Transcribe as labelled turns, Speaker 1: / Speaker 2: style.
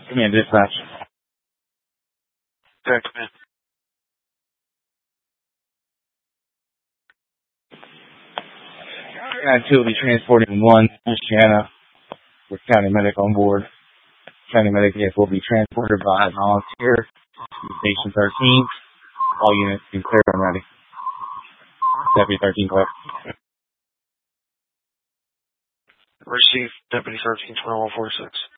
Speaker 1: Command dispatch.
Speaker 2: Okay, command.
Speaker 1: And 2 will be transporting 1 Christiana with county medic on board. County medic will be transported by a volunteer to Station 13. All units be clear and ready. Deputy 13 clear.
Speaker 2: Receive Deputy 13, 2146.